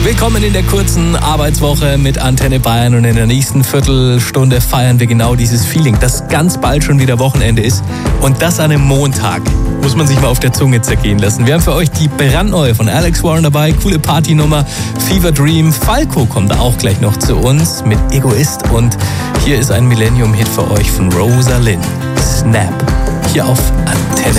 Willkommen in der kurzen Arbeitswoche mit Antenne Bayern und in der nächsten Viertelstunde feiern wir genau dieses Feeling, dass ganz bald schon wieder Wochenende ist und das an einem Montag. Muss man sich mal auf der Zunge zergehen lassen. Wir haben für euch die brandneue von Alex Warren dabei, coole Partynummer, Fever Dream. Falco kommt auch gleich noch zu uns mit Egoist und hier ist ein Millennium-Hit für euch von Rosalind, Snap, hier auf Antenne